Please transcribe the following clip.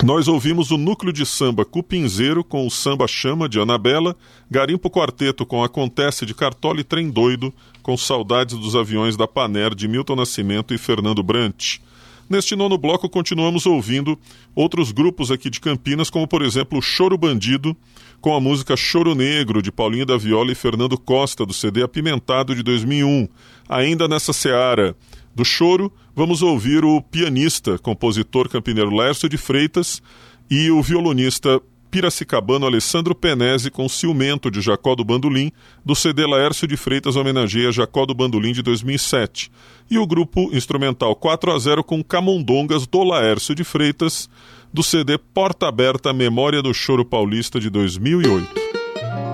Nós ouvimos o núcleo de samba Cupinzeiro com o Samba Chama de Anabela, Garimpo Quarteto com Acontece de Cartola e Trem Doido com Saudades dos Aviões da Paner de Milton Nascimento e Fernando Brant. Neste nono bloco continuamos ouvindo outros grupos aqui de Campinas, como por exemplo o Choro Bandido, com a música Choro Negro de Paulinho da Viola e Fernando Costa, do CD Apimentado de 2001. Ainda nessa seara do choro, vamos ouvir o pianista, compositor campineiro Lércio de Freitas e o violonista piracicabano Alessandro Penese com Ciumento de Jacó do Bandolim, do CD Laércio de Freitas homenageia Jacó do Bandolim de 2007. E o grupo instrumental 4-0 com Camundongas do Laércio de Freitas, do CD Porta Aberta Memória do Choro Paulista de 2008.